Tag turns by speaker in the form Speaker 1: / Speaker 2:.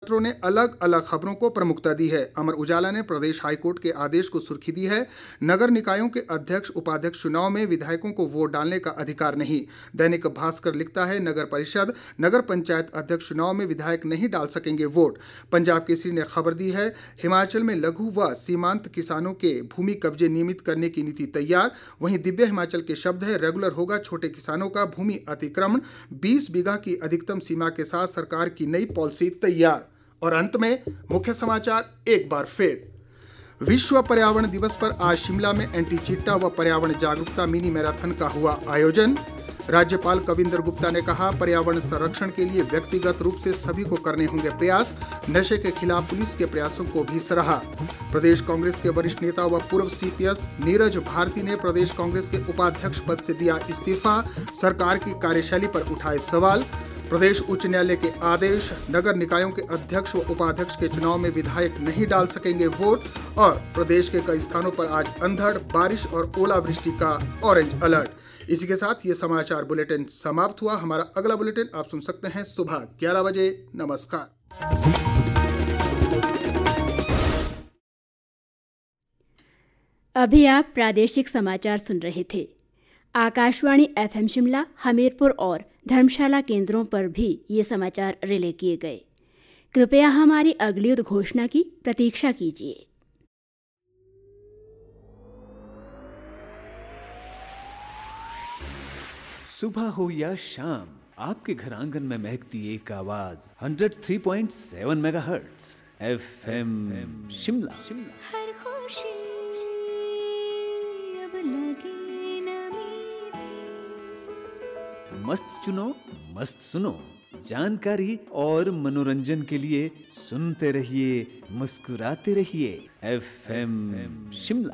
Speaker 1: पत्रों ने अलग अलग खबरों को प्रमुखता दी है। अमर उजाला ने प्रदेश हाईकोर्ट के आदेश को सुर्खी दी है, नगर निकायों के अध्यक्ष उपाध्यक्ष चुनाव में विधायकों को वोट डालने का अधिकार नहीं। दैनिक भास्कर लिखता है, नगर परिषद नगर पंचायत अध्यक्ष चुनाव में विधायक नहीं डाल सकेंगे वोट। पंजाब केसरी ने खबर दी है, हिमाचल में लघु व सीमांत किसानों के भूमि कब्जे नियमित करने की नीति तैयार। वहीं दिव्य हिमाचल के शब्द है, रेगुलर होगा छोटे किसानों का भूमि अतिक्रमण, 20 बीघा की अधिकतम सीमा के साथ सरकार की नई पॉलिसी तैयार। और अंत में मुख्य समाचार एक बार फिर। विश्व पर्यावरण दिवस पर आज शिमला में एंटी चिट्टा व पर्यावरण जागरूकता मिनी मैराथन का हुआ आयोजन। राज्यपाल कविंद्र गुप्ता ने कहा, पर्यावरण संरक्षण के लिए व्यक्तिगत रूप से सभी को करने होंगे प्रयास। नशे के खिलाफ पुलिस के प्रयासों को भी सराहा। प्रदेश कांग्रेस के वरिष्ठ नेता व पूर्व सीपीएस नीरज भारती ने प्रदेश कांग्रेस के उपाध्यक्ष पद से दिया इस्तीफा। सरकार की कार्यशैली पर उठाए सवाल। प्रदेश उच्च न्यायालय के आदेश, नगर निकायों के अध्यक्ष व उपाध्यक्ष के चुनाव में विधायक नहीं डाल सकेंगे वोट। और प्रदेश के कई स्थानों पर आज अंधड़ बारिश और ओलावृष्टि का ऑरेंज अलर्ट। इसी के साथ ये समाचार बुलेटिन समाप्त हुआ। हमारा अगला बुलेटिन आप सुन सकते हैं सुबह 11 बजे। नमस्कार।
Speaker 2: अभी आप प्रादेशिक समाचार सुन रहे थे। आकाशवाणी एफएम शिमला, हमीरपुर और धर्मशाला केंद्रों पर भी ये समाचार रिले किए गए। कृपया हमारी अगली उद्घोषणा की प्रतीक्षा कीजिए।
Speaker 3: सुबह हो या शाम, आपके घर आंगन में महकती एक आवाज 103.7 मेगाहर्ट्ज एफएम शिमला।
Speaker 4: हर खुशी अब लगे न मीठी।
Speaker 3: मस्त चुनो, मस्त सुनो, जानकारी और मनोरंजन के लिए सुनते रहिए, मुस्कुराते रहिए एफएम शिमला।